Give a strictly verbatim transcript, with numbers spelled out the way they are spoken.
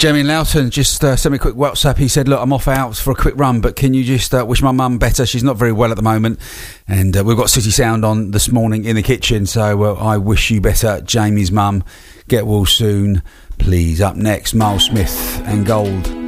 Jamie in Loughton just uh, sent me a quick WhatsApp. He said, look, I'm off out for a quick run, but can you just uh, wish my mum better? She's not very well at the moment. And uh, we've got City Sound on this morning in the kitchen. So uh, I wish you better, Jamie's mum. Get well soon, please. Up next, Miles Smith and Gold.